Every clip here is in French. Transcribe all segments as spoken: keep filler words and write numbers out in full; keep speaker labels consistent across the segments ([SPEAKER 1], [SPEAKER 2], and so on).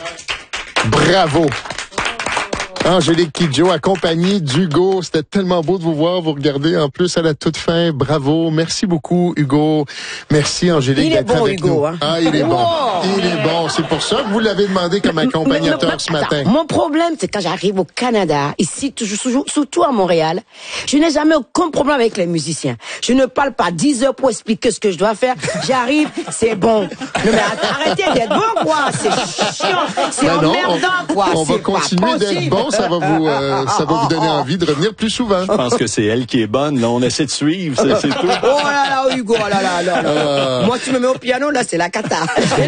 [SPEAKER 1] Bravo. Angélique Kidjo, accompagnée d'Hugo. C'était tellement beau de vous voir, vous regardez en plus à la toute fin. Bravo. Merci beaucoup, Hugo. Merci, Angélique, d'être
[SPEAKER 2] bon,
[SPEAKER 1] avec
[SPEAKER 2] Hugo,
[SPEAKER 1] nous.
[SPEAKER 2] hein?
[SPEAKER 1] Ah, il est bon.
[SPEAKER 2] Oh.
[SPEAKER 1] Il est bon. C'est pour ça que vous l'avez demandé comme accompagnateur
[SPEAKER 2] mais, mais,
[SPEAKER 1] ce matin.
[SPEAKER 2] Attends, mon problème, c'est quand j'arrive au Canada, ici, toujours, toujours, surtout à Montréal, je n'ai jamais aucun problème avec les musiciens. Je ne parle pas dix heures pour expliquer ce que je dois faire. J'arrive, c'est bon. Non, mais arrêtez d'être bon, quoi. C'est chiant. C'est
[SPEAKER 1] Ben non,
[SPEAKER 2] emmerdant, quoi.
[SPEAKER 1] On va continuer d'être bon. Ça va vous, euh, ça va vous donner envie de revenir plus souvent.
[SPEAKER 3] Je pense que c'est elle qui est bonne. Là, on essaie de suivre, c'est, c'est tout.
[SPEAKER 2] Oh là là, Hugo, oh là là, là, là. Euh... Moi, tu me mets au piano, là, c'est la cata.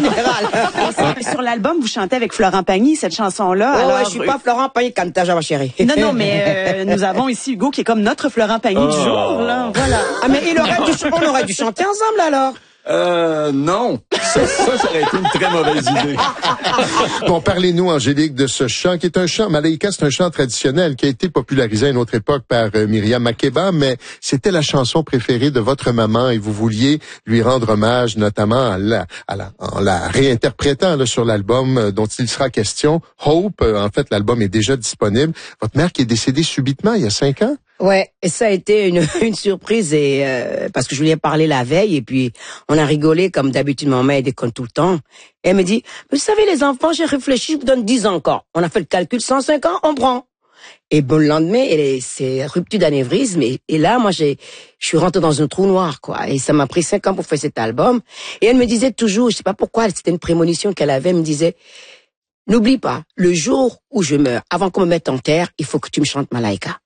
[SPEAKER 2] Général.
[SPEAKER 4] Sur l'album, vous chantez avec Florent Pagny, cette chanson-là.
[SPEAKER 2] Oh,
[SPEAKER 4] alors,
[SPEAKER 2] ouais, je suis pas Florent Pagny quand t'as ma chérie.
[SPEAKER 4] Non, non, mais euh, nous avons ici Hugo qui est comme notre Florent Pagny
[SPEAKER 3] oh.
[SPEAKER 4] du jour, là. Voilà.
[SPEAKER 2] Ah, mais il aurait dû, on aurait dû chanter ensemble, alors.
[SPEAKER 3] Euh, non. Ça, ça, ça aurait été une très mauvaise idée.
[SPEAKER 1] Bon, parlez-nous, Angélique, de ce chant qui est un chant, Malaika, c'est un chant traditionnel qui a été popularisé à une autre époque par euh, Myriam Makeba, mais c'était la chanson préférée de votre maman et vous vouliez lui rendre hommage, notamment à la, à la, en la réinterprétant là, sur l'album euh, dont il sera question, Hope. Euh, en fait, l'album est déjà disponible. Votre mère qui est décédée subitement il y a cinq ans?
[SPEAKER 2] Ouais, et ça a été une, une surprise et euh, parce que je lui ai parlé la veille et puis on a rigolé comme d'habitude, ma mère déconne tout le temps. Et elle me dit, vous savez les enfants, j'ai réfléchi, je vous donne dix ans encore. On a fait le calcul, cent cinq ans, on prend. Et bon, le lendemain, c'est rupture d'anévrisme et, et là, moi, j'ai, je suis rentrée dans un trou noir, quoi. Et ça m'a pris cinq ans pour faire cet album. Et elle me disait toujours, je sais pas pourquoi, c'était une prémonition qu'elle avait, elle me disait, n'oublie pas, le jour où je meurs, avant qu'on me mette en terre, il faut que tu me chantes Malaika.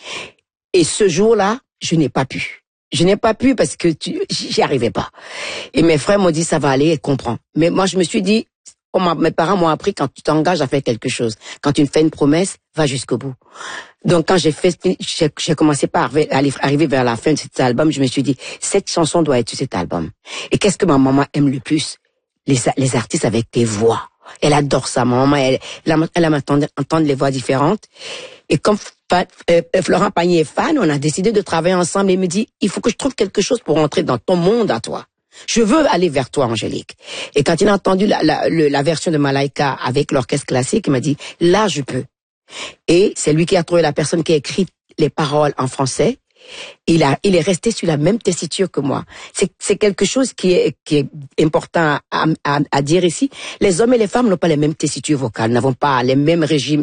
[SPEAKER 2] Et ce jour-là, je n'ai pas pu. Je n'ai pas pu parce que tu, j'y arrivais pas. Et mes frères m'ont dit, ça va aller, elle comprend. Mais moi, je me suis dit, oh, ma, mes parents m'ont appris, quand tu t'engages à faire quelque chose, quand tu fais une promesse, va jusqu'au bout. Donc, quand j'ai fait, j'ai, j'ai commencé par aller, arriver vers la fin de cet album, je me suis dit, cette chanson doit être sur cet album. Et qu'est-ce que ma maman aime le plus? Les, les artistes avec des voix. Elle adore ça, ma maman. Elle, elle, elle aime entendre, entendre les voix différentes. Et comme euh, Florent Pagny est fan, on a décidé de travailler ensemble et il me dit, il faut que je trouve quelque chose pour entrer dans ton monde à toi. Je veux aller vers toi, Angélique. Et quand il a entendu la, la, la, la version de Malaika avec l'orchestre classique, il m'a dit, là, je peux. Et c'est lui qui a trouvé la personne qui a écrit les paroles en français. Il a, il est resté sur la même tessiture que moi. C'est, c'est quelque chose qui est, qui est important à, à, à dire ici. Les hommes et les femmes n'ont pas les mêmes tessitures vocales, n'avons pas les mêmes régimes